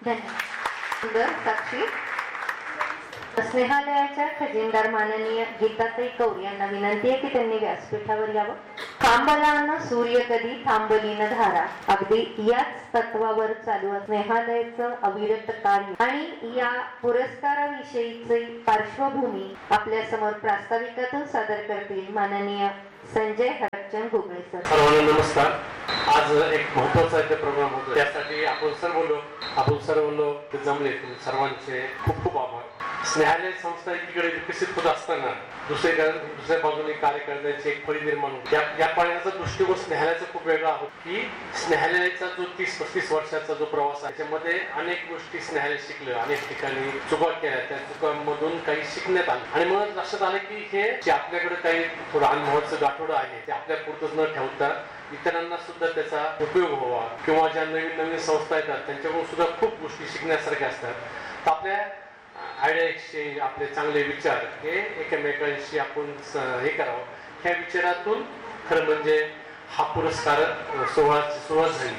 सुंदर साक्षी. स्नेहालयाच्या खजिनदार माननीय गीताताई कौर यांना विनंती आहे की त्यांनी व्यासपीठावर यावं. थांबला न सूर्य कधी थांबली न धारा, अगदी याच तत्वावर चालू स्नेहालयाचं अविरत कार्य आणि या पुरस्काराविषयीची पार्श्वभूमी आपल्या समोर प्रास्ताविकातून सादर करतील माननीय संजय हरचंद घुगळे सर. सर्वांना नमस्कार. आज एक महत्वाचा प्रोग्राम होतो, त्यासाठी आपण सर्व लोक जमले. सर्वांचे खूप खूप आभार. स्नेहालय संस्था एकीकडे विकसित होत असताना दुसऱ्या बाजूने कार्य करण्याची एक फळी निर्माण होती. या पाण्याचा दृष्टिकोन स्नेहालयाचा खूप वेगळा होता की स्नेहालयाचा जो 30-35 वर्षाचा जो प्रवास आहे त्याच्यामध्ये अनेक गोष्टी स्नेहालय शिकलं, अनेक ठिकाणी चुका केल्या, त्या चुकांमधून काही शिकण्यात आलं आणि मग लक्षात आलं की हे जे आपल्याकडे काही थोडं अनुभवाचं गाठोडं आहे ते आपल्या पुरतच न ठेवता इतरांना सुद्धा त्याचा उपयोग व्हावा किंवा ज्या नवीन नवीन संस्था येतात त्यांच्याकडून सुद्धा खूप गोष्टी शिकण्यासारख्या असतात. तर आपल्या आयडिया एक्सचेंज, आपले चांगले विचार हे एकमेकांशी आपण हे करावं, ह्या विचारातून खरं म्हणजे हा पुरस्कार सोहळ्याची सुरुवात झाली.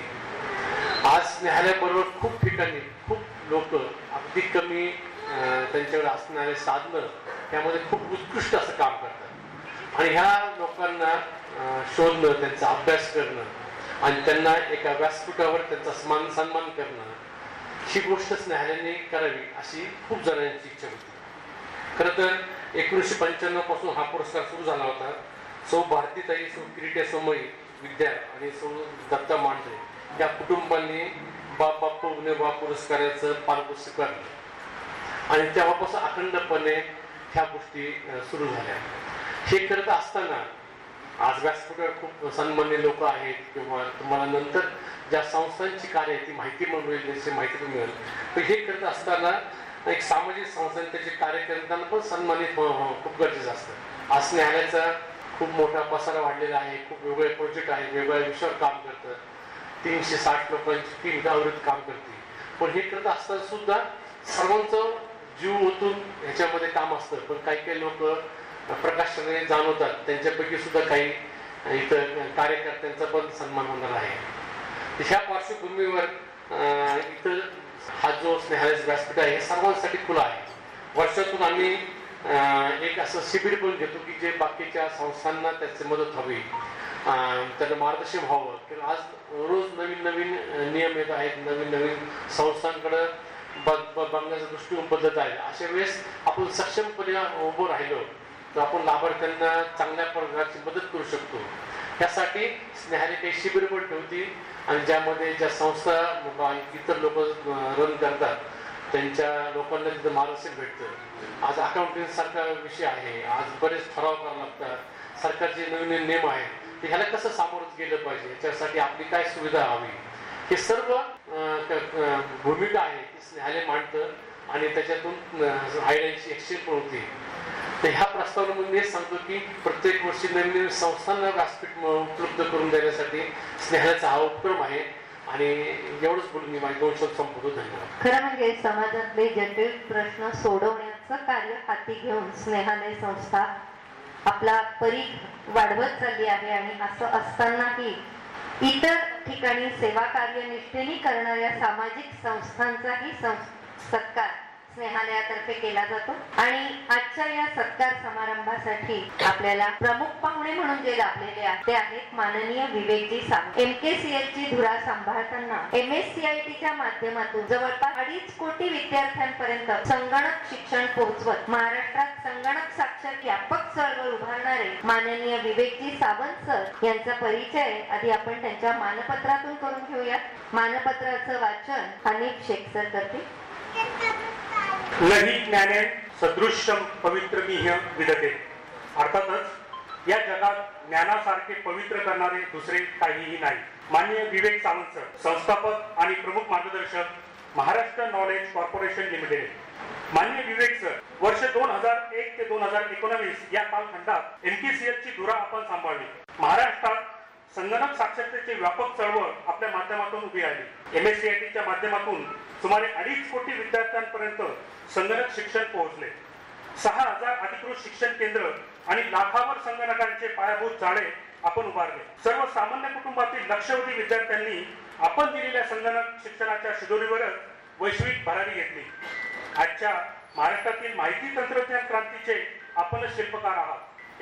आज स्नेहालयाबरोबर खूप ठिकाणी खूप लोक अगदी कमी त्यांच्याकडे असणारे साधनं त्यामध्ये खूप उत्कृष्ट असं काम करतात आणि ह्या लोकांना शोधणं, त्यांचा अभ्यास करणं आणि त्यांना एका व्यासपीठावर त्यांचा सन्मान करणं ही गोष्ट स्नेहालयाने करावी अशी खूप जणांची इच्छा होती. खरं तर 1995 पासून हा पुरस्कार सुरू झाला होता. सौ भारतीताई, सौ किरीटे सोमई विद्या आणि सौ दत्ता मांढरे या कुटुंबांनी बाप्पा उगनेबा पुरस्काराचं पारितोषिक स्वीकारलं आणि तेव्हापासून अखंडपणे ह्या गोष्टी सुरू झाल्या. हे करत असताना आज व्यासपीठावर खूप सन्मान्य लोक आहेत किंवा तुम्हाला नंतर ज्या संस्थांची कार्य आहे ती माहिती मिळेल, त्याची माहिती पण मिळेल. पण हे करत असताना एक सामाजिक संस्थांनी त्याचे कार्य करताना पण सन्मानित होणं खूप गरजेचं असतं. आज स्नेहालयाचा खूप मोठा पसारा वाढलेला आहे, खूप वेगवेगळे प्रोजेक्ट आहेत, वेगवेगळ्या विषयावर काम करतात. 360 लोकांची टीम आवृत्त काम करते. पण हे करत असताना सुद्धा सर्वांचं जीव ओतून ह्याच्यामध्ये काम असतं. पण काही काही लोक प्रकाशाने जाणवतात, त्यांच्यापैकी सुद्धा काही इथं कार्यकर्त्यांचा पण सन्मान होणार आहे. ह्या पार्श्वभूमीवर इथं हा जो स्नेहालय व्यासपीठ आहे हे सर्वांसाठी खुला आहे. वर्षातून आम्ही एक असं शिबिर पण घेतो की जे बाकीच्या संस्थांना त्याची मदत हवी, त्यांना मार्गदर्शन व्हावं. की आज रोज नवीन नवीन नियम येत आहेत, नवीन नवीन संस्थांकडे बघण्याचा दृष्टिकोन बदलत आहे. अशा वेळेस आपण सक्षमपणे उभं राहिलो तर आपण लाभार्थ्यांना चांगल्या प्रकारची मदत करू शकतो. यासाठी स्नेहालय काही शिबिर पण ठेवती आणि ज्यामध्ये ज्या संस्था इतर लोक रन करतात त्यांच्या लोकांना तिथं मार्गदर्शन भेटतं. आज अकाउंटिंग सारखा विषय आहे, आज बरेच ठराव करावे लागतात, सरकारचे नवीन नियम आहेत, ह्याला कसं सामोरं गेलं पाहिजे, याच्यासाठी आपली काय सुविधा हवी, हे सर्व भूमिका आहे ती स्नेहालय मांडतं आणि त्याच्यातून आयडियांची एक्सचेंज पण होती. तर ह्या प्रस्तावनेमध्ये मी सांगतो की प्रत्येक वर्षी नवीन संस्थांना व्यासपीठ उपलब्ध करून देण्यासाठी स्नेहालयाचा हा उपक्रम आहे आणि एवढंच बोलून मी माझे 2 शब्द संपवतो. धन्यवाद. खरं म्हणजे समाजातले जटिल प्रश्न सोडवण्याचं कार्य हाती घेऊन स्नेहालय संस्था आपला परीघ वाढवत चालली आहे आणि असं असतानाही इतर ठिकाणी सेवा कार्य निष्ठेने करणाऱ्या सामाजिक संस्थांचाही सत्कार स्नेहालयातर्फे केला जातो. आणि आजच्या या सत्कार समारंभासाठी आपल्याला प्रमुख पाहुणे म्हणून जे लाभलेले आहेत ते आहेत माननीय विवेकजी सावंत. MKCL ची धुरा सांभाळताना MSCITच्या माध्यमातून जवळपास 2.5 कोटी विद्यार्थ्यांपर्यंत संगणक शिक्षण पोहोचवत महाराष्ट्रात संगणक साक्षर व्यापक चळवळ उभारणारे माननीय विवेकजी सावंत सर यांचा परिचय आधी आपण त्यांच्या मानपत्रातून करून घेऊया. मानपत्राचं वाचन हनीफ शेख सर करतील. नही ज्ञाने सदृश्यम पवित्रमिह विदते. अर्थातच या जगात ज्ञानासारखे पवित्र करणारे दुसरे काहीही नाही. माननीय विवेक सावंत सर, संस्थापक आणि प्रमुख मार्गदर्शक, महाराष्ट्र नॉलेज कॉर्पोरेशन लिमिटेड. माननीय विवेक सर, वर्ष 2001 ते 2019 या कालखंडात MKCL ची धुरा आपण सांभाळली. महाराष्ट्रात संगणक साक्षरतेची व्यापक चळवळ आपल्या माध्यमातून उभी राहिली. MSCITच्या माध्यमातून सुमारे 2.5 कोटी विद्यार्थ्यांपर्यंत संगणक शिक्षण पोहोचले. 6,000 अधिकृत शिक्षण केंद्र आणि लाखावर संगणकांचे पायाभूत जाळे आपण उभारले. सर्वसामान्य कुटुंबातील लक्षावधी विद्यार्थ्यांनी आपण दिलेल्या संगणक शिक्षणाच्या शिदोरीवरच वैश्विक भरारी घेतली. आजच्या महाराष्ट्रातील माहिती तंत्रज्ञान क्रांतीचे आपणच शिल्पकार आहात.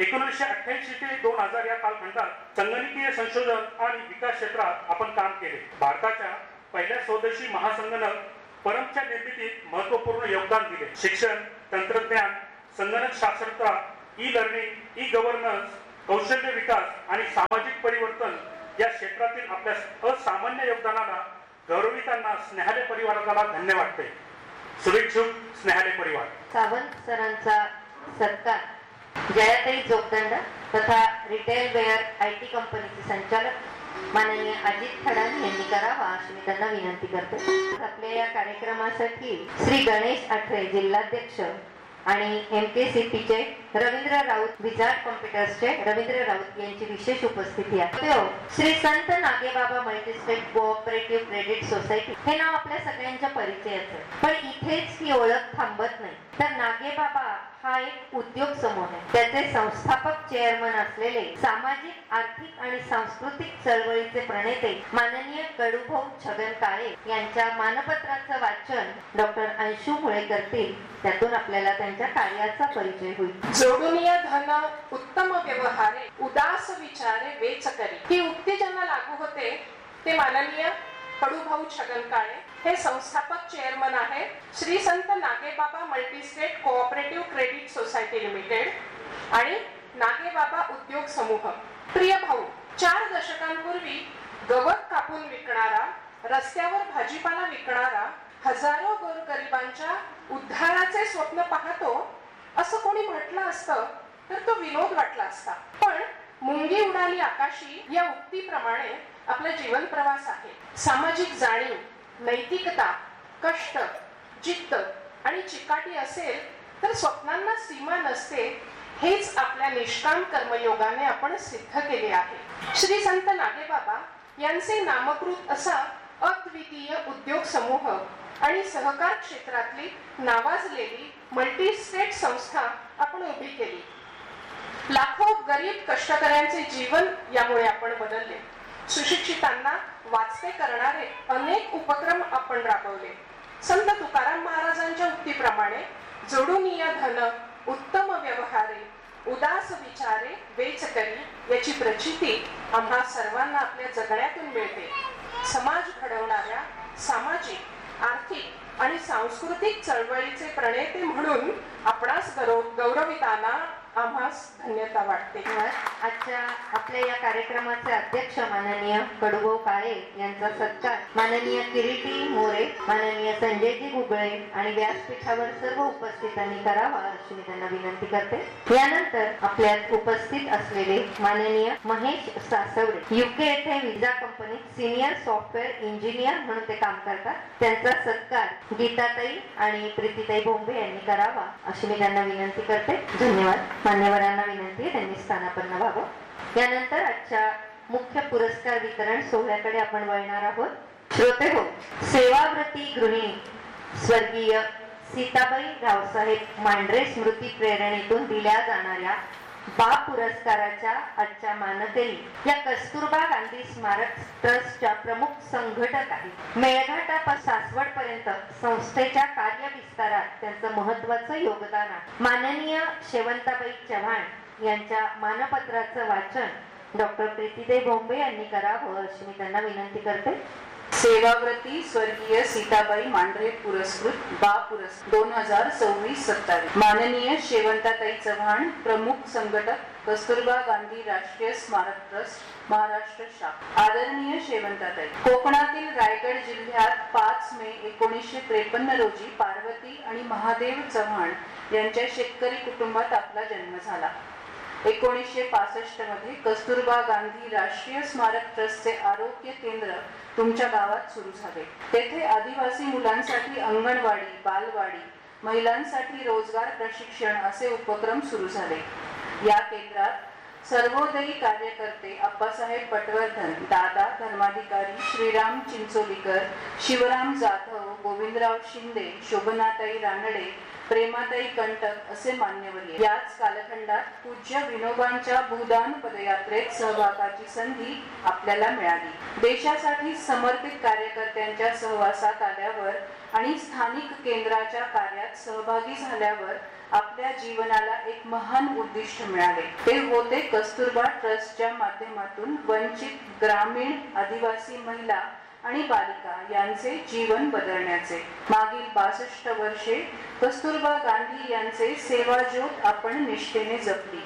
1988 ते 2000 या कालखंडात संगणकीय संशोधन आणि विकास क्षेत्रात आपण काम केले. भारताच्या पहिल्या स्वदेशी महासंगणक परमच्या निर्मितीत महत्वपूर्ण योगदान दिले. शिक्षण, तंत्रज्ञान, संगणक शास्त्रज्ञता, ई लर्निंग, ई गव्हर्नन्स, कौशल्य विकास आणि सामाजिक परिवर्तन या क्षेत्रातील आपल्या असामान्य योगदानाला गौरवितांना स्नेहालय परिवाराला धन्य वाटते. शुभेच्छुक स्नेहालय परिवार. सावंत सरांचा सत्कार जयाताई जोगदंड तथा रिटेल वेअर IT कंपनीचे संचालक माननीय अजित खडान यांनी करावा अशी मी त्यांना विनंती करते. आपल्या या कार्यक्रमासाठी श्री गणेश आठरे जिल्हाध्यक्ष आणि MKCPचे रवींद्र राऊत, विजार्ड कॉम्प्युटर्सचे रवींद्र राऊत यांची विशेष उपस्थिती आहे. श्री संत नागेबाबा मल्टीस्टेट कोऑपरेटिव्ह क्रेडिट सोसायटी हे नाव आपल्या सगळ्यांच्या परिचयाचं, पण इथेच ही ओळख थांबत नाही. तर नागेबाबा हा एक उद्योग समूह आहे. त्याचे संस्थापक चेअरमन असलेले सामाजिक, आर्थिक आणि सांस्कृतिक चळवळीचे प्रणेते माननीय कडूभाऊ छगन काळे यांच्या मानपत्राचं वाचन डॉक्टर अंशू मुळे करतील. त्यातून आपल्याला त्यांच्या कार्याचा परिचय होईल. जोडून या धन उत्तम व्यवहारे, उदास विचारे वेच करी, ही उक्ती ज्यांना लागू होते ते माननीय कडूभाऊ छगन काळे हे संस्थापक चेअरमन आहे श्री संत नागेबाबा multi-state cooperative credit society limited आणि नागेबाबा उद्योग समूह. प्रिय भाऊ, 4 दशकांपूर्वी गवत कापून विकणारा, रस्त्यावर भाजीपाला विकणारा, हजारो गोरगरिबांच्या उद्धाराचे स्वप्न पाहतो असं कोणी म्हटलं असतं तर तो विनोद वाटला असता. पण मुंगी उडाली आकाशी या उक्तीप्रमाणे आपला जीवन प्रवास आहे. सामाजिक जाणीव, नैतिकता, कष्ट, जिद्द आणि चिकाटी असेल तर स्वप्नांना सीमा नसते, हेच आपल्या निष्काम कर्मयोगाने आपण सिद्ध केले आहे. श्री संत नागेबाबा यांचे नामकृत असा अद्वितीय उद्योग समूह आणि सहकार क्षेत्रातली नावाजलेली मल्टीस्टेट संस्था आपण उभी केली. लाखो गरीब कष्टकऱ्यांचे जीवन यामुळे आपण बदलले. सुशिक्षितांना वाचते करणारे अनेक उपक्रम आपण राबवले. संत तुकाराम महाराजांच्या उक्तीप्रमाणे जोडून या धन उत्तम व्यवहारे, उदास विचारे वेच करी याची प्रचिती आम्हा सर्वांना आपल्या जगण्यातून मिळते. समाज घडवणाऱ्या सामाजिक, आर्थिक आणि सांस्कृतिक चळवळीचे प्रणेते म्हणून आपणास गौरविताना आम्हास धन्यता वाटते. आजच्या आपल्या या कार्यक्रमाचे अध्यक्ष माननीय कडूभाऊ काळे यांचा सत्कार माननीय किरीटी मोरे, माननीय संजयजी गुगळे आणि व्यासपीठावर सर्व उपस्थितांनी करावा अशी मी त्यांना विनंती करते. यानंतर आपल्यात उपस्थित असलेले माननीय महेश सासवडे, UK येथे विजा कंपनीत सिनियर सॉफ्टवेअर इंजिनियर म्हणून ते काम करतात. त्यांचा सत्कार गीताताई आणि प्रीतीताई भोंबे यांनी करावा अशी मी त्यांना विनंती करते. धन्यवाद. मान्यवरांना विनंती आहे त्यांनी स्थानापन्न व्हावं. यानंतर आजच्या मुख्य पुरस्कार वितरण सोहळ्याकडे आपण वळणार आहोत. श्रोतेहो, सेवाव्रती गृहिणी स्वर्गीय सीताबाई रावसाहेब मांढरे स्मृती प्रेरणेतून दिल्या जाणाऱ्या बा पुरस्काराच्या आजच्या मानकरी या कस्तुरबा गांधी स्मारक ट्रस्टच्या प्रमुख संघटक आहेत. मेळघाटापासून सासवड पर्यंत संस्थेच्या कार्यविस्तारात त्यांचं महत्वाचं योगदान आहे. माननीय शेवंताबाई चव्हाण यांच्या मानपत्राचं वाचन डॉक्टर प्रीतीताई भोंबे यांनी करावं अशी मी त्यांना विनंती करते. सेवाव्रती स्वर्गीय सीताबाई मांढरे पुरस्कृत बा पुरस्कार 2026-27. माननीय शेवंताताई चव्हाण, प्रमुख संघटक, कस्तुरबा गांधी राष्ट्रीय स्मारक ट्रस्ट, महाराष्ट्र शाखा. आदरणीय शेवंताताई, कोकणातील रायगड जिल्ह्यात 5 मे 1953 रोजी पार्वती आणि महादेव चव्हाण यांच्या शेतकरी कुटुंबात आपला जन्म झाला. 1965 मध्ये कस्तुरबा गांधी राष्ट्रीय स्मारक ट्रस्टचे आरोग्य केंद्र तुमच्या गावात सुरू झाले. तेथे आदिवासी मुलांसाठी अंगणवाडी, बालवाडी, महिलांसाठी रोजगार प्रशिक्षण असे उपक्रम सुरू झाले. या केंद्रात सर्वोदयी कार्यकर्ते अप्पासाहेब पटवर्धन, दादा धर्माधिकारी, श्रीराम चिंचोलीकर, शिवराम जाधव, गोविंदराव शिंदे, शोभनाताई रानडे, प्रेमाताई कंटक असे मान्यवर. याच कालखंडात पूज्य विनोबांच्या भूदान पदयात्रेत सहभागाची संधी आपल्याला मिळाली. देशासाठी समर्पित कार्यकर्त्यांच्या सहवासात आल्यावर आणि स्थानिक केंद्राच्या कार्यात सहभागी झाल्यावर आपल्या जीवनाला एक महान उद्दिष्ट मिळाले. ते होते कस्तुरबा ट्रस्टच्या माध्यमातून वंचित ग्रामीण आदिवासी महिला आणि बालिका यांचे जीवन बदलण्याचे. मागील 62 वर्षे कस्तुरबा गांधी यांचे सेवाज्योत आपण निष्ठेने जपली.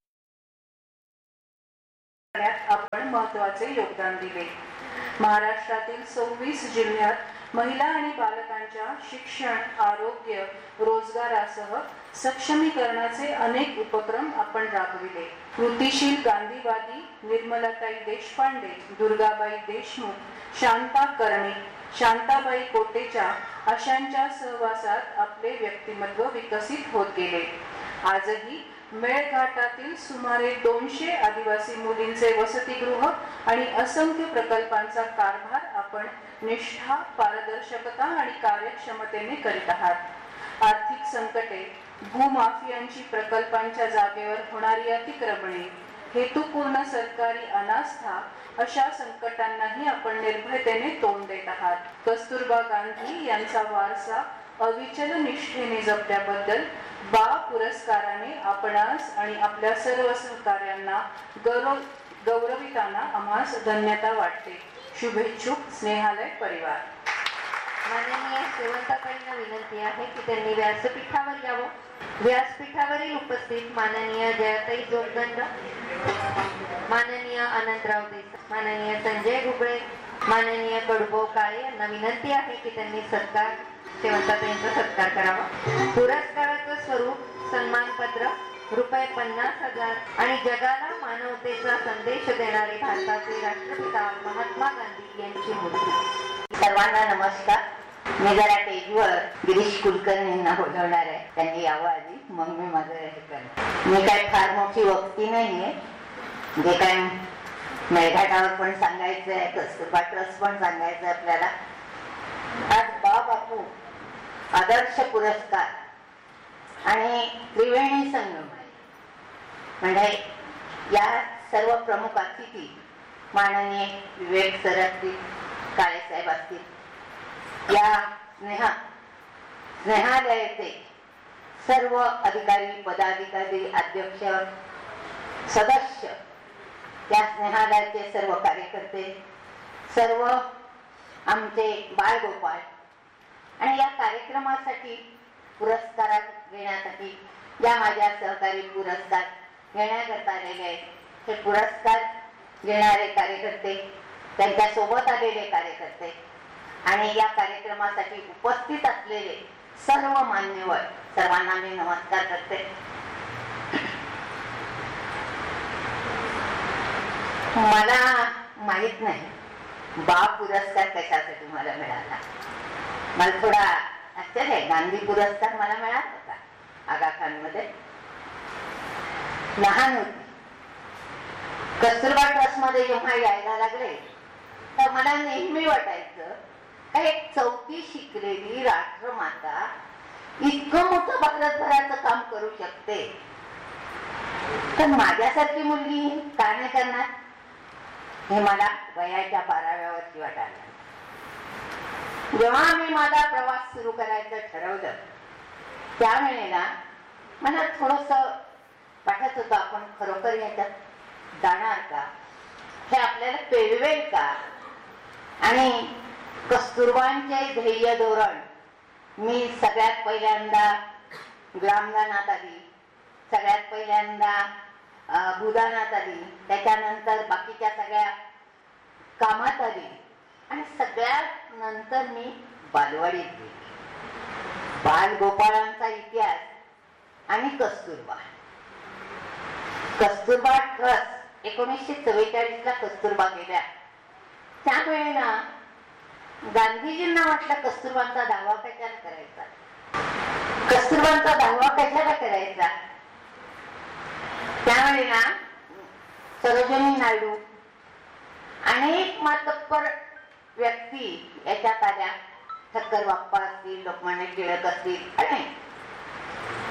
आपण महत्वाचे योगदान दिले. महाराष्ट्रातील 26 जिल्ह्यात महिला आणि बालकांच्या शिक्षण, आरोग्य, रोजगारासह सक्षमीकरणाचे अनेक उपक्रम आपण राबविले. कृतिशील गांधीवादी निर्मलाताई देशपांडे, दुर्गाबाई देशमुख, शांता कर्णिक, शांताबाई कोटेचा अशांच्या सहवासात आपले व्यक्तिमत्व विकसित होत गेले. आजही मेळघाटातील सुमारे 200 आदिवासी मुलींचे वसतिगृह आणि असंख्य प्रकल्पांचा कारभार आपण निष्ठा, पारदर्शकता आणि कार्यक्षमतेने करीत आहात. आर्थिक संकटे, भूमाफियांची प्रकल्पांच्या जागेवर होणारी अतिक्रमणे, हेतुपूर्ण सरकारी अनास्था अशा संकटांनाही आपण निर्भयतेने तोंड देत आहात. कस्तुरबा गांधी यांचा वारसा अविचल निष्ठेने जपल्याबद्दल बा पुरस्काराने आपणास आणि आपल्या सर्व सहकार्यांना गौरविताना आम्हास धन्यता वाटते. शुभेच्छुक स्नेहालय परिवार. माननीय शेवंताताईंना विनंती आहे की त्यांनी व्यासपीठावर यावं. व्यासपीठावरील उपस्थित माननीय जयाताई जोगदंड, माननीय अनंतराव देसाई, माननीय संजय घुगळे, माननीय कडुभाऊ काळे यांना विनंती आहे की त्यांनी शेवंताताईंचा सत्कार करावा. पुरस्काराचं स्वरूप सन्मानपत्र ₹50,000 आणि जगाला मानवतेचा संदेश देणारे भारताचे राष्ट्रपिता महात्मा गांधी यांची मूर्ती. सर्वांना नमस्कार. मी जरा टेजवर गिरीश कुलकर्णींना बोलवणार आहे. त्यांनी यावं आधी, मग मी माझं हे करणार. मी काय फार मोठी वक्ती नाहीये. जे काय मेळघाटावर पण सांगायचंय, कस्तुरबा ट्रस्ट पण सांगायचंय आपल्याला. आज बापू आदर्श पुरस्कार आणि त्रिवेणी संगम म्हणजे या सर्व प्रमुख अतिथी माननीय विवेक सर असतील, काळेसाहेब असतील, या स्नेहालयाचे सर्व अधिकारी, पदाधिकारी, अध्यक्ष, सदस्य, त्या स्नेहालयाचे सर्व कार्यकर्ते, सर्व आमचे बाळगोपाळ आणि या कार्यक्रमासाठी पुरस्कार घेण्यासाठी या माझ्या सहकारी पुरस्कार घेण्याकरता आलेले आहेत. हे पुरस्कार घेणारे कार्यकर्ते, त्यांच्या सोबत आलेले कार्यकर्ते आणि या कार्यक्रमासाठी उपस्थित असलेले सर्व मान्यवर, सर्वांना मी नमस्कार करते. मला माहित नाही बा पुरस्कार कशासाठी मला मिळाला. मला थोडा आश्चर्य आहे. गांधी पुरस्कार मला मिळाला होता आगा खान मध्ये. लहान होती. कस्तुरबा ट्रस्ट मध्ये जेव्हा यायला लागले तर मला नेहमी वाटायचं का एक 4थी शिकलेली राष्ट्रमाता इतकं मोठं भारतभराचं काम करू शकते, तर माझ्यासारखी मुलगी का नाही करणार, हे मला वयाच्या 12व्या वर्षी वाटायला. जेव्हा मी माझा प्रवास सुरू करायचं ठरवलं त्यावेळेला मला थोडस वाटत होतं, आपण खरोखर याच्यात जाणार का, हे आपल्याला पेलवेल का. आणि कस्तुरबांचे ध्येय धोरण मी सगळ्यात पहिल्यांदा ग्रामदानात आली, सगळ्यात पहिल्यांदा भूदानात आली, त्याच्यानंतर बाकीच्या सगळ्या कामात आली आणि सगळ्यात नंतर मी बालवाडीत गेली. बालगोपाळांचा इतिहास आणि कस्तुरबा ट्रस्ट 1944ला कस्तुरबा गेल्या. त्यावेळेला गांधीजींना वाटलं कस्तुरबांचा दावा कशाला करायचा, कस्तुरबांचा दावा कशाला करायचा. त्यावेळेला सरोजिनी नायडू अनेक मातब्बर व्यक्ती याच्यात आल्या. ठक्कर बाप्पा असतील, लोकमान्य टिळक असतील, आणि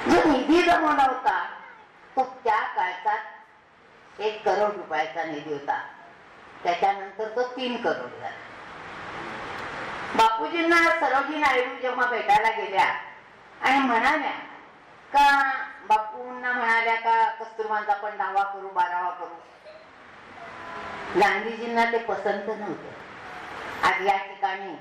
जो निधी जमवला होता तो त्या काळात 1 करोड रुपयाचा निधी होता. त्याच्यानंतर तो 3 करोड झाला. बापूजींना सरोजिनी नायडू जेव्हा भेटायला गेल्या आणि म्हणाल्या का, बापूंना म्हणाल्या का कस्तुरबांचा पण 10वा करू 12वा करू. गांधीजींना ते पसंत नव्हते. आज या ठिकाणी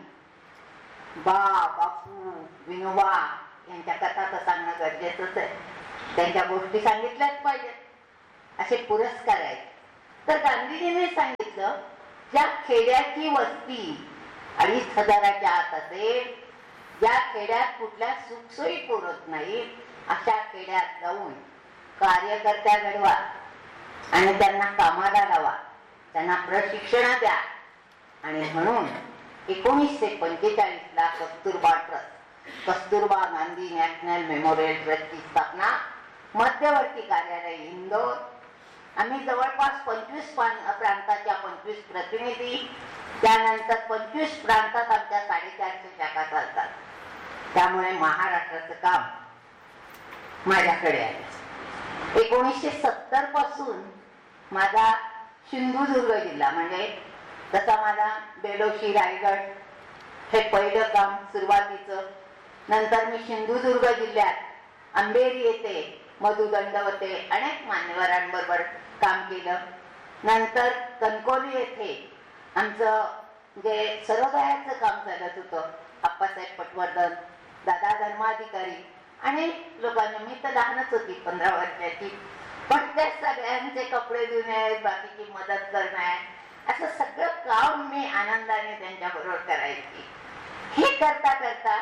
बापू विनोबा यांच्या कथा तर सांगणं गरजेचंच आहे. त्यांच्या गोष्टी सांगितल्याच पाहिजेत. असे पुरस्कार आहेत. तर गांधीजींनी सांगितलं, ज्या खेड्याची वस्ती 2,500च्या आत असेल, ज्या खेड्यात कुठल्या सुखसोयी पुरत नाही, अशा खेड्यात जाऊन कार्यकर्त्या घडवा आणि त्यांना कामाला लावा, त्यांना प्रशिक्षण द्या. आणि म्हणून 1945ला कस्तुरबा गांधी नॅशनल मेमोरियल ट्रस्टची स्थापना, मध्यवर्ती कार्यालय इंदोर. आम्ही जवळपास 25 प्रांताच्या 25 प्रतिनिधी, त्यानंतर 25 प्रांतात आमच्या 450 शाखा चालतात. त्यामुळे महाराष्ट्राचं काम माझ्याकडे आहे. 1970 पासून माझा सिंधुदुर्ग जिल्हा, म्हणजे तसा माझा बेलोशी रायगड हे पहिलं काम सुरुवातीचं. नंतर मी सिंधुदुर्ग जिल्ह्यात अंबेरी येथे मधु दंडवते अनेक मान्यवरांबरोबर काम केलं. नंतर कणकवली येथे आमचं जे सर्वोदयाचं काम चालत होतं, आप्पासाहेब पटवर्धन, दादा धर्माधिकारी, अनेक लोकांना, मी तर लहानच होती 15 वर्षाची, पण त्या सगळ्यांचे कपडे धुणे, बाकीची मदत करणे, असं सगळं काम मी आनंदाने त्यांच्या बरोबर करायची. हे करता करता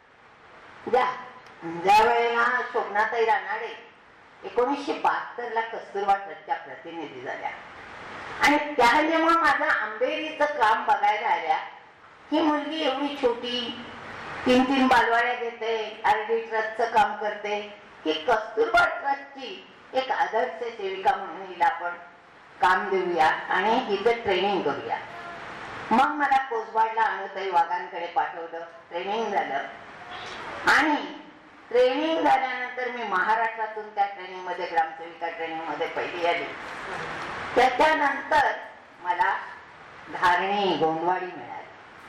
ज्या वेळेला शोभनाताई रानाडे 1972ला कस्तुरबा ट्रस्टच्या प्रतिनिधी झाल्या आणि त्या जेव्हा माझं आंबेरीचं काम बघायला आल्या, ही मुलगी एवढी छोटी 3 बालवाड्या घेते, RD ट्रस्टचं काम करते, ही कस्तुरबा ट्रस्टची एक आदर्श सेविका म्हणून हिला आपण काम देऊया आणि हिचं ट्रेनिंग करूया. मग मला कोसबाडला अनुताई वाघांकडे पाठवलं. ट्रेनिंग झालं आणि ट्रेनिंग झाल्यानंतर मी महाराष्ट्रातून त्या ट्रेनिंग मध्ये, ग्रामसेविका ट्रेनिंग मध्ये पहिली आली. त्याच्यानंतर मला धारणी गोंदवाडी मिळाली.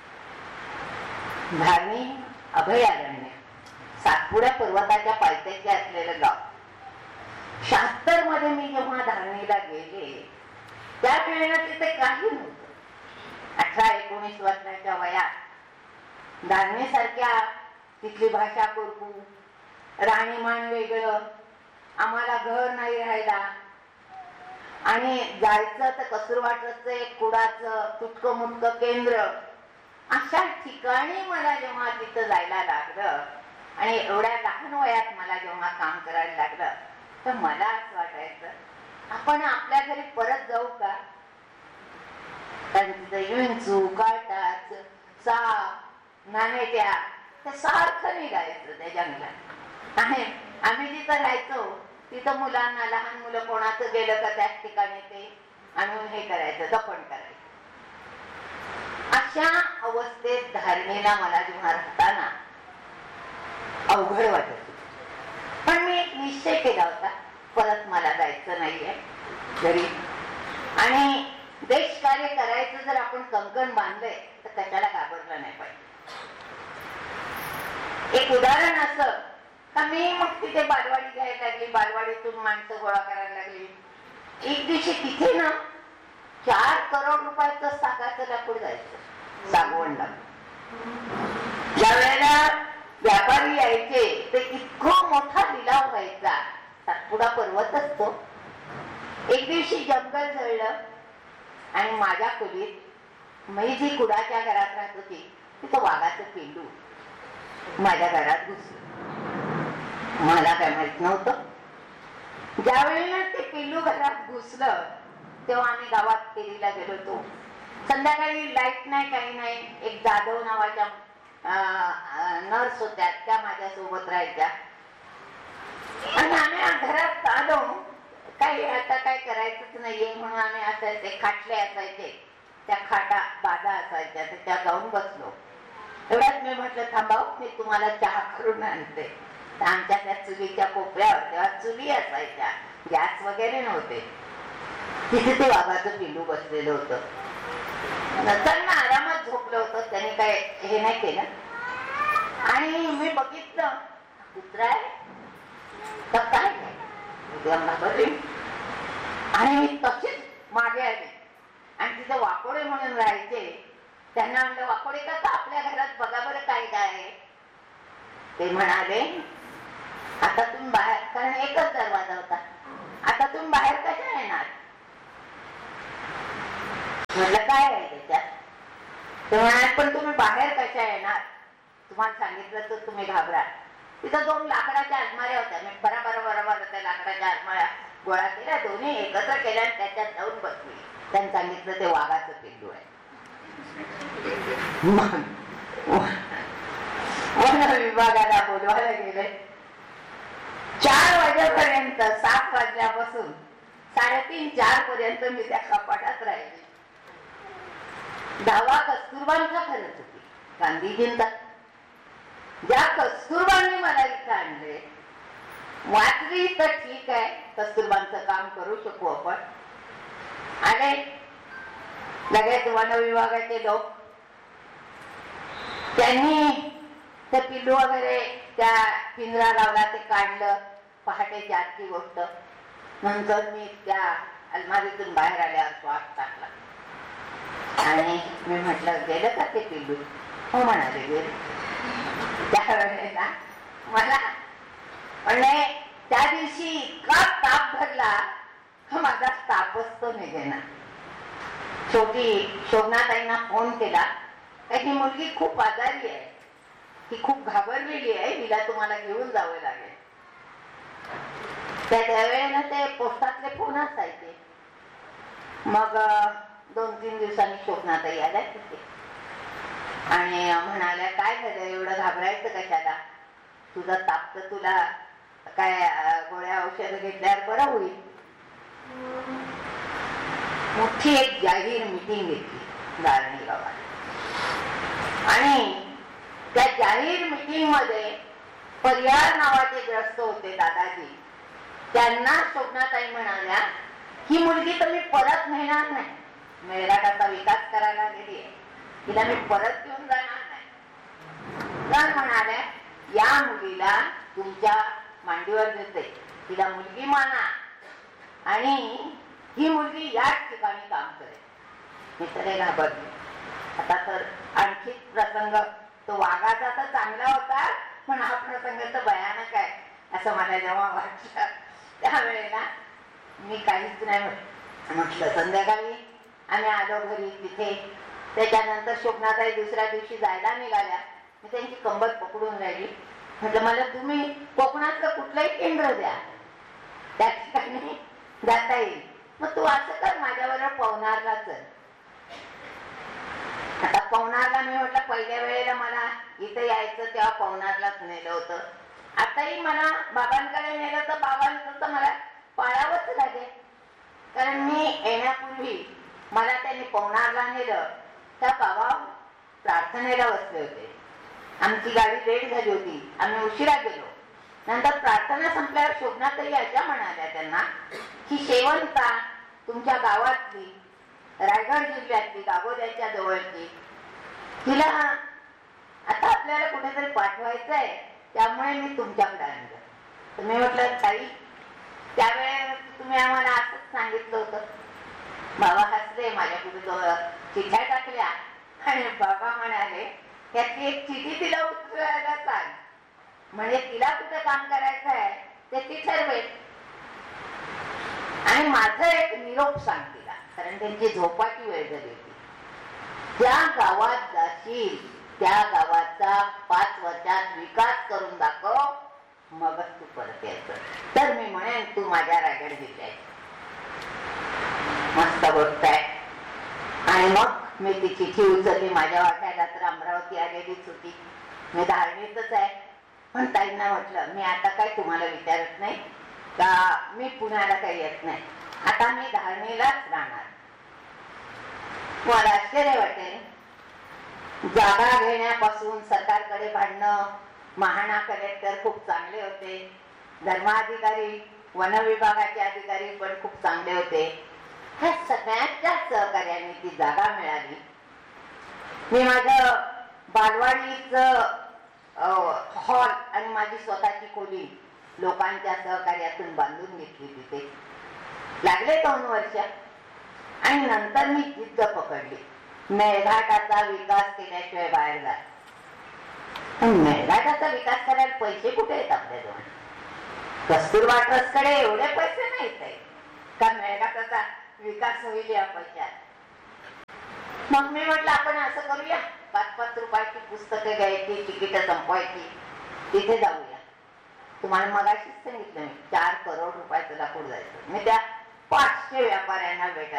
धारणी अभयारण्य, सातपुडा पर्वताच्या पायथ्याशी असलेलं गाव. 76 मध्ये मी जेव्हा धारणीला गेले त्यावेळेला तिथे काही नव्हतं. 18-19 वर्षाच्या वयात धारणीसारख्या तिथली भाषा कोरकू, राहणीमान वेगळं, आम्हाला घर नाही राहायला आणि जायचं तर कस्तुरबा ट्रस्टचं एक कुडाचं तुटकं मुटकं केंद्र, अशा ठिकाणी मला जेव्हा तिथं जायला लागलं आणि एवढ्या लहान वयात मला जेव्हा काम करायला लागलं, तर मला असं वाटायचं आपण आपल्या घरी परत जाऊ का. विंचू, काटाच, साप, नानेट्या, ते सारखं निघायचं त्या जंगलात. आणि आम्ही जिथं राहायचो तिथं मुलांना, लहान मुलं कोणाचं गेलं का त्याच ठिकाणी ते आणून हे करायचं, दफन करायचं. अशा अवस्थेत धारणीला मला जेव्हा राहताना अवघड वाटत होती. पण मी एक निश्चय केला होता, परत मला जायचं नाहीये घरी आणि देश कार्य करायचं जर आपण कंकण बांधलंय तर कशाला घाबरलं नाही पाहिजे. एक उदाहरण असं का मी मग तिथे बालवाडी घ्यायला लागली, बालवाडीतून माणसं गोळा करायला लागली. एक दिवशी तिथे ना 4 करोड रुपयाचं सागाचं लाकूड जायचं, सागवण लाकूड. ज्या वेळेला व्यापारी यायचे ते इतकं मोठा लिलाव व्हायचा, सातपुडा पर्वत असतो. एक दिवशी जंगल जळलं आणि माझ्या खोलीत मी जी कुडाच्या घरात राहत होती तिथं वाघाचं पेंडू माझ्या घरात घुसलं. मला काय माहित नव्हतं. ज्या वेळेला ते पेंडू घरात घुसलं तेव्हा आम्ही गावात फेरीला गेलो होतो. संध्याकाळी लाईट नाही, काही नाही. एक जाधव नावाच्या नर्स होत्या, त्या माझ्या सोबत राहायच्या आणि आम्ही घरात आलो. काही आता काय करायचंच नाहीये म्हणून आम्ही असायचे, खाटले असायचे, त्या खाटा बाधा असायच्या, त्याच्यात जाऊन बसलो. एवढ्यात मी म्हटलं थांबाव, मी तुम्हाला चहा करून आणते. तर आमच्या त्या चुलीच्या कोपऱ्यावर तेव्हा चुली असायच्या, गॅस वगैरे नव्हते, तिथे ते वाघाचं पिल्लू बसलेलं होतं. नंतर आरामात झोपलं होतं, त्याने काय हे नाही केलं. आणि मी बघितलं कुत्रा आहे तर काय आणि मी तशीच मागे आली. आणि तिथे वाकोडे म्हणून राहायचे, त्यांना म्हणलं वाकोडे का आपल्या घरात बघा बरं काय काय आहे. ते म्हणाले आता तुम्ही बाहेर, कारण एकच दरवाजा होता, आता तुम्ही बाहेर कशा येणार. म्हटलं काय आहे त्याच्यात. ते म्हणाले पण तुम्ही बाहेर कशा येणार, तुम्हाला सांगितलं तर तुम्ही घाबरा. तिथं 2 लाकडाच्या अलमाऱ्या होत्या, मी बरोबर त्या लाकडाच्या अलमाऱ्या गोळा केल्या, दोन्ही एकत्र केल्या आणि त्याच्यात जाऊन बसली. त्यांनी सांगितलं ते वाघाचं पिल्लू आहे. वन विभागाला बोलवायला गेले. 4 वाजेपर्यंत, 7 वाजल्यापासून 3:30-4 पर्यंत मी त्या कपाटात राहिली. दावा कस्तुरबांचा खरंच होती, गांधीजींचा. ज्या कस्तुरबांनी मला इथं आणले, वाचली तर ठीक आहे, कस्तुरबांचं काम करू शकू आपण. आले लगेच वन विभागाचे लोक, त्यांनी ते पिल्लू वगैरे त्या पिंजरा लावला, ते काढलं. पहाटे 4ची गोष्ट. नंतर मी त्या अलमारीतून बाहेर आल्यावर श्वास टाकला आणि मी म्हटलं गेलं का ते पिल्लू. हो म्हणाले गेले. त्यावेळेला मला म्हणजे त्या दिवशी इतका ताप भरला का माझा तापच तो निघेना. शेवटी शोभनाताईंना फोन केला, ही मुलगी खूप आजारी आहे, ती खूप घाबरलेली आहे, हिला तुम्हाला घेऊन जावं लागेल. त्यावेळेला ते पोस्टातले फोन असायचे. मग 2-3 दिवसांनी शोभनाताई आल्या तिथे आणि म्हणाल्या काय झालं, एवढं घाबरायचं कशाला, तुझा ताप तर तुला काय गोळ्या औषध घेतल्यावर बरं होईल. मोठी एक जाहीर मीटिंग घेतली धारणी गावात आणि त्या जाहीर मीटिंग मध्ये परिहार नावाचे ग्रस्त होते दादाजी. त्यांना शोभनाताई म्हणाल्या ही मुलगी तर मी परत नेणार नाही, मेळघाटाचा विकास करायला गेली आहे, तिला मी परत घेऊन जाणार नाही. तर म्हणाल्या या मुलीला तुमच्या मांडीवर देते, तिला मुलगी माना आणि ही मुलगी याच ठिकाणी काम करेल. मी तर घाबरली. आता तर आणखी प्रसंग, तो वाघाचा तर चांगला होता पण हा प्रसंग तर भयानक आहे असं मला जेव्हा वाटलं. त्यावेळेला मी काहीच नाही म्हटलं. संध्याकाळी आम्ही आलो घरी तिथे. त्याच्यानंतर शोभनाताई दुसऱ्या दिवशी जायला निघाल्या. मी त्यांची कंबर पकडून राहिली. म्हटलं मला तुम्ही कोकणातलं कुठलंही केंद्र द्या, त्या ठिकाणी जाता येईल. मग तू असं कर, माझ्याबरोबर पवनारला चल. आता पवनारला मी म्हटलं पहिल्या वेळेला मला इथं यायचं तेव्हा पवनारलाच नेलं होतं. आताही मला बाबांकडे नेलं तर बाबांचं तर मला पाळावंच लागेल, कारण मी येण्यापूर्वी मला त्यांनी पवनारला नेलं. त्या बाबा प्रार्थनेला बसले होते. आमची गाडी लेट झाली होती, आम्ही उशिरा गेलो. नंतर प्रार्थना संपल्यावर शोभनाताई अशा म्हणाल्या त्यांना की शेवंता तुमच्या गावातली, रायगड जिल्ह्यातली, गागोद्याच्या जवळची, तिला आता आपल्याला कुठेतरी पाठवायचं आहे, त्यामुळे मी तुमच्याकडे आणलं. तर मी म्हटलं ताई त्यावेळेस तुम्ही आम्हाला असंच सांगितलं होतं. बाबा हसले, माझ्या पुढे चिठ्ठ्या टाकल्या आणि बाबा म्हणाले त्यातली एक चिठी तिला उचलायला सांग, म्हणजे तिला कुठे काम करायचं आहे ते ती ठरवेल. आणि माझं एक निरोप सांग तिला, कारण त्यांची झोपाची वेळ झाली होती. ज्या गावात जाशील त्या गावाचा 5 वर्षात विकास करून दाखव, मगच तू परत यायचं. तर मी म्हणेन तू माझ्या रायगड जिल्ह्यात मस्त गोष्ट आहे. आणि मग मी ती चिठी उचलली. माझ्या वाट्याला तर अमरावती आलेलीच होती. मी धारणीतच आहे. पण ताईंना म्हटलं मी आता काय तुम्हाला विचारत नाही का, मी पुण्याला काही येत नाही, आता मी धारणीलाच राहणार. मला आश्चर्य वाटेल, जागा घेण्यापासून सरकारकडे भांडणं, महाडा कलेक्टर खूप चांगले होते, धर्माधिकारी, वन विभागाचे अधिकारी पण खूप चांगले होते. ह्या सगळ्यांच्या सहकार्याने ती जागा मिळाली. मी माझं बालवाडीचं हॉल आणि माझी स्वतःची खोली लोकांच्या सहकार्यातून बांधून घेतली. तिथे लागले 2 वर्ष आणि नंतर मी जिद्द पकडली, मेळघाटाचा विकास केल्याशिवाय बाहेर जा. मेळघाटाचा विकास करायला पैसे कुठे आहेत आपल्याजवळ? कस्तुरबा ट्रस्टकडे एवढे पैसे नाहीत आहे का मेळघाटाचा विकास होईल या पैशात. मग मी म्हटलं आपण असं करूया, 5-5 रुपयाची पुस्तकं घ्यायची, तिकीट संपवायची, तिथे जाऊया. तुम्हाला मगाशीच सांगितलं मी 4 करोड रुपयाचं लाकूड जायचं. मी त्या 500 व्यापाऱ्यांना भेटायला